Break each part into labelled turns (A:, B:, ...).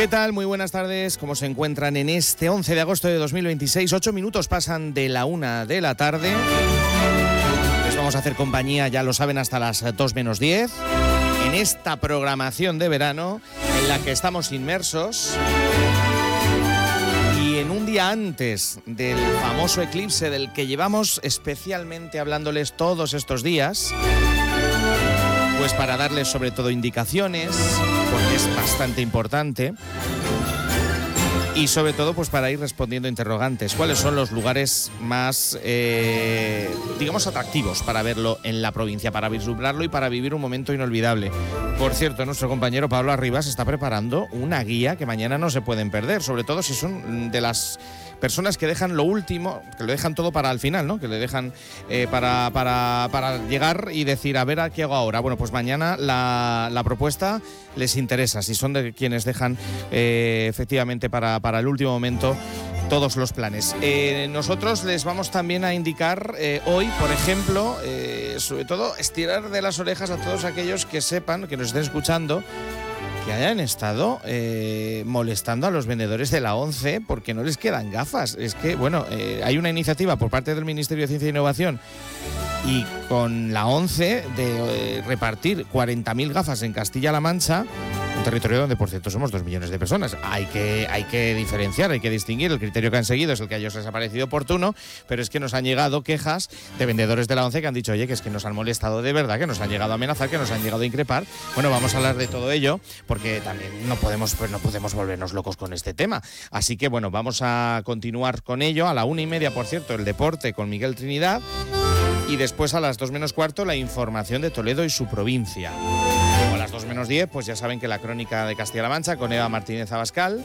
A: ¿Qué tal? Muy buenas tardes. ¿Cómo se encuentran en este 11 de agosto de 2026? 8 minutos pasan de la 1 de la tarde. Les vamos a hacer compañía, ya lo saben, hasta las 2 menos 10. En esta programación de verano en la que estamos inmersos. Y en un día antes del famoso eclipse del que llevamos especialmente hablándoles todos estos días, pues para darles sobre todo indicaciones, porque es bastante importante, y sobre todo pues para ir respondiendo interrogantes. ¿Cuáles son los lugares más, digamos, atractivos para verlo en la provincia, para vislumbrarlo y para vivir un momento inolvidable? Por cierto, nuestro compañero Pablo Arribas está preparando una guía que mañana no se pueden perder, sobre todo si son de las personas que dejan lo último, que lo dejan todo para el final, ¿no? Que le dejan para llegar y decir, a ver, ¿a qué hago ahora? Bueno, pues mañana la propuesta les interesa, si son de quienes dejan efectivamente para el último momento todos los planes. Nosotros les vamos también a indicar hoy, por ejemplo, sobre todo estirar de las orejas a todos aquellos que sepan, que nos estén escuchando, que hayan estado molestando a los vendedores de la ONCE porque no les quedan gafas. Es que, bueno, hay una iniciativa por parte del Ministerio de Ciencia e Innovación y con la ONCE de repartir 40.000 gafas en Castilla-La Mancha, un territorio donde, por cierto, somos 2 millones de personas. Hay que diferenciar, hay que distinguir. El criterio que han seguido es el que a ellos les ha parecido oportuno, pero es que nos han llegado quejas de vendedores de la ONCE que han dicho, oye, que es que nos han molestado de verdad, que nos han llegado a amenazar, que nos han llegado a increpar. Bueno, vamos a hablar de todo ello, porque también no podemos volvernos locos con este tema. Así que, bueno, vamos a continuar con ello. A la 1:30, por cierto, el deporte con Miguel Trinidad. Y después a las 2 menos cuarto la información de Toledo y su provincia. O a las 2 menos 10, pues ya saben que la crónica de Castilla-La Mancha con Eva Martínez Abascal.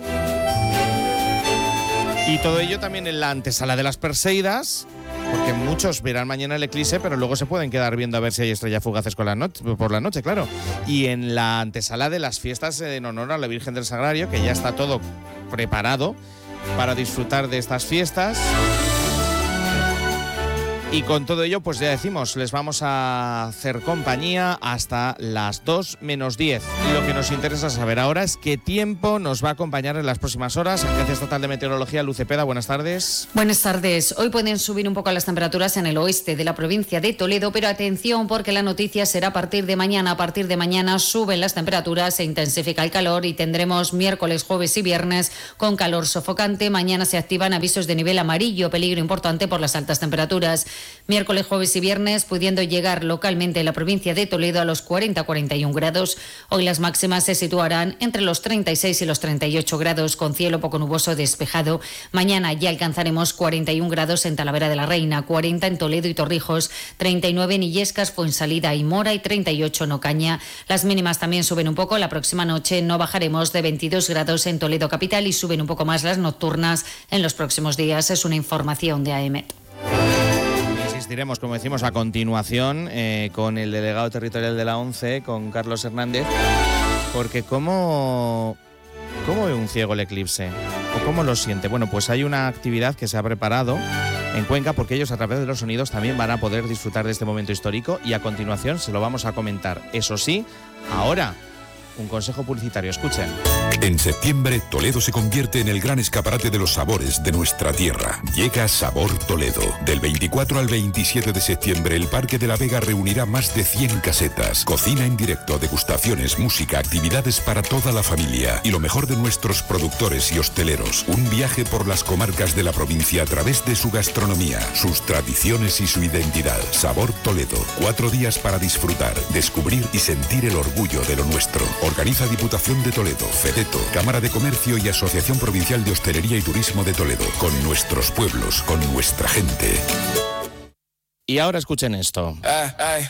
A: Y todo ello también en la antesala de las Perseidas, porque muchos verán mañana el eclipse, pero luego se pueden quedar viendo a ver si hay estrellas fugaces por la noche, claro. Y en la antesala de las fiestas en honor a la Virgen del Sagrario, que ya está todo preparado para disfrutar de estas fiestas. Y con todo ello, pues ya decimos, les vamos a hacer compañía hasta las 2 menos 10. Lo que nos interesa saber ahora es qué tiempo nos va a acompañar en las próximas horas. Agencia Estatal de Meteorología, Luz Cepeda, buenas tardes.
B: Buenas tardes. Hoy pueden subir un poco las temperaturas en el oeste de la provincia de Toledo, pero atención porque la noticia será a partir de mañana. A partir de mañana suben las temperaturas, se intensifica el calor y tendremos miércoles, jueves y viernes con calor sofocante. Mañana se activan avisos de nivel amarillo, peligro importante por las altas temperaturas. Miércoles, jueves y viernes, pudiendo llegar localmente en la provincia de Toledo a los 40-41 grados. Hoy las máximas se situarán entre los 36 y los 38 grados, con cielo poco nuboso despejado. Mañana ya alcanzaremos 41 grados en Talavera de la Reina, 40 en Toledo y Torrijos, 39 en Illescas, Fuensalida y Mora y 38 en Ocaña. Las mínimas también suben un poco. La próxima noche no bajaremos de 22 grados en Toledo capital y suben un poco más las nocturnas en los próximos días. Es una información de AEMET.
A: Insistiremos, como decimos, a continuación con el delegado territorial de la ONCE, con Carlos Hernández, porque ¿cómo ve un ciego el eclipse? ¿O cómo lo siente? Bueno, pues hay una actividad que se ha preparado en Cuenca, porque ellos a través de los sonidos también van a poder disfrutar de este momento histórico y a continuación se lo vamos a comentar. Eso sí, ahora un consejo publicitario, escuchen.
C: En septiembre, Toledo se convierte en el gran escaparate de los sabores de nuestra tierra. Llega Sabor Toledo. Del 24 al 27 de septiembre, el Parque de la Vega reunirá más de 100 casetas. Cocina en directo, degustaciones, música, actividades para toda la familia. Y lo mejor de nuestros productores y hosteleros. Un viaje por las comarcas de la provincia a través de su gastronomía, sus tradiciones y su identidad. Sabor Toledo. 4 días para disfrutar, descubrir y sentir el orgullo de lo nuestro. Organiza Diputación de Toledo, FEDETO, Cámara de Comercio y Asociación Provincial de Hostelería y Turismo de Toledo. Con nuestros pueblos, con nuestra gente.
A: Y ahora escuchen esto.